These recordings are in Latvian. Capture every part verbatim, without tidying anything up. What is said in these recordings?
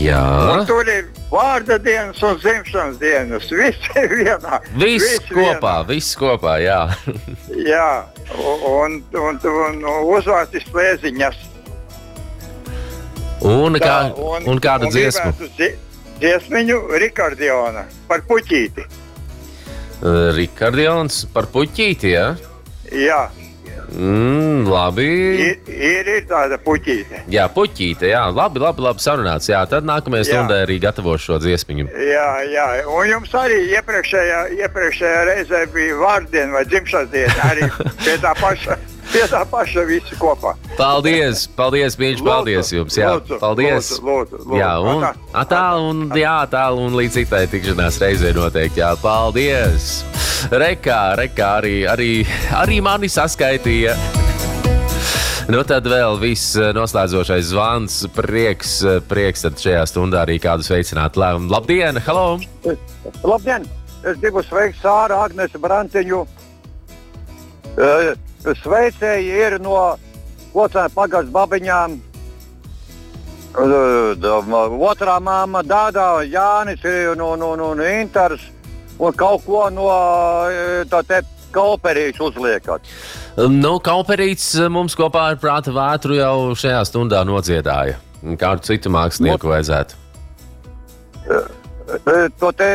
Jā. Un tur ir vārda dienas un dzimšanas dienas. Viss ir vienā. Viss Viss kopā, vienā. viss kopā, jā. Jā, un, un, un, un uzvārds ir Slēziņas. Un, kā, Tā, un, un kāda un dziesma? Dzie, dziesmiņu Rikardiona par puķīti. Uh, Rikardions par puķīti, jā? Jā, Mm, labi. ir, ir, ir tāda puķīte. Jā, puķīte, jā. Labi, labi, labi sarunāts. Jā, tad nākamajā Jā. stundē arī gatavošu šo dziesmiņu. Jā, jā, un jums arī iepriekšējā, iepriekšējā reizē bija vārdiena vai dzimšanas diena. Arī pie tā paša, pie tā paša visi kopā. Paldies, paldies, Mīļš, paldies jums. Jā, lūdzu, paldies. lūdzu, lūdzu, lūdzu. Jā, un atā, un, jā, tā, un līdz citai tikšanās reizē noteikti. Jā, paldies. Rekā, rekā arī, arī, arī mani saskaitīja. Nu tad vēl viss noslēdzošais zvans. Prieks, prieks tad šajā stundā arī kādu sveicināt. Labdien, halo! Labdien! Es gribu sveikt Sāru Agnesu Brantiņu. Uh, Sveicēji ir no Kocēna pagasts Babiņām. Uh, otrā māma Dādā, Jānis un, un, un, un Intars. Un kaut ko no tā te Kauperīša uzliekat. Nu, Kauperīts mums kopā ar Prāta vētru jau šajā stundā nodziedāja. Kādu citu mākslinieku vajadzētu? To te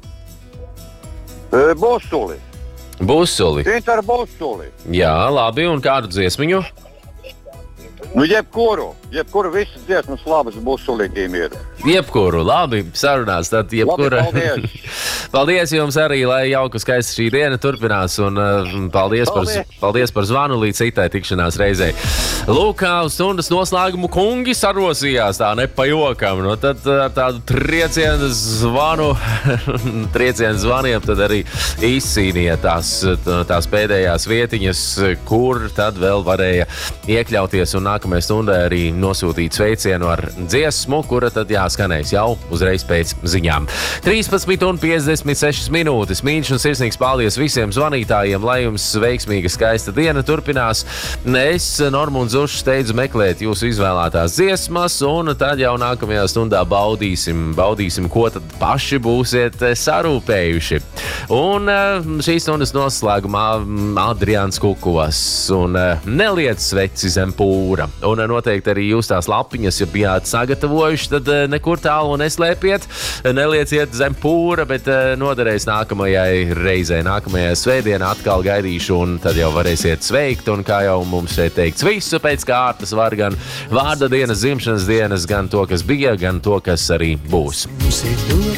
Busuli. Busuli. Intar Busuli. Jā, labi. Un kādu dziesmiņu? Nu, jebkuru. Jebkuru visas dziesmas labas Busulītīm ir. Jebkuru, labi, sarunās, tad jebkura. Labi, paldies. Paldies jums arī, lai jauka skaista šī diena turpinās, un uh, paldies, Paldies. par, paldies par zvanu līdz citai tikšanās reizei. Lūk, kā uz stundas noslēgumu kungi sarosījās, tā nepajokam, nu tad ar tādu triecienu zvanu, triecienu zvaniem, tad arī izcīnīja tās, tās pēdējās vietiņas, kur tad vēl varēja iekļauties, un nākamajā stundē arī nosūtīt sveicienu ar dziesmu, kura tad jāskanēs jau uzreiz pēc ziņām. trīspadsmit un piecdesmit sešas minūtes. Mīļš un sirsnīgs paldies visiem zvanītājiem, lai jums veiksmīga skaista diena turpinās. Es, Normunds Zušs, steidzu meklēt jūsu izvēlētās dziesmas, un tad jau nākamajā stundā baudīsim, baudīsim, ko tad paši būsiet sarūpējuši. Un šīs stundas noslēgumā Adrians Kukovas un Neliec sveci zem pūra. Un noteikti arī jūs tās lapiņas, ja bijāt sagatavojuši, tad nekur tālu neslēpiet, nelieciet zem pūra, bet noderēs nākamajai reizei, nākamajai svētdienā atkal gaidīšu, un tad jau varēsiet sveikt, un kā jau mums šeit teikts, visu pēc kārtas var gan vārda dienas, dzimšanas dienas, gan to, kas bija, gan to, kas arī būs.